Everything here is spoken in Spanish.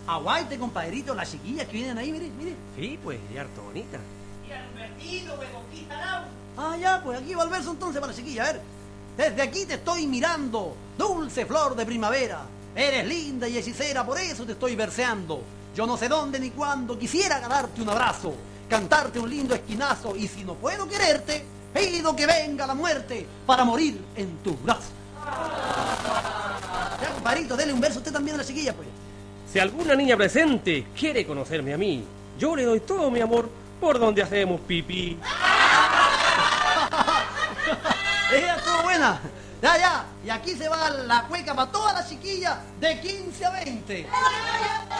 Aguante, compadrito, las chiquillas que vienen ahí, mire, mire. Sí, pues, y harto bonita. Y Albertito me conquistará. Ah, ya, pues aquí va el verso entonces para la chiquilla, a ver. Desde aquí te estoy mirando, dulce flor de primavera. Eres linda y hechicera, por eso te estoy verseando. Yo no sé dónde ni cuándo, quisiera darte un abrazo, cantarte un lindo esquinazo, y si no puedo quererte, pido que venga la muerte para morir en tus brazos. Ya, compadrito, dele un verso usted también a la chiquilla, pues. Si alguna niña presente quiere conocerme a mí, yo le doy todo mi amor por donde hacemos pipí. Ella estuvo buena. Ya, ya. Y aquí se va la cueca para todas las chiquillas de 15 a 20.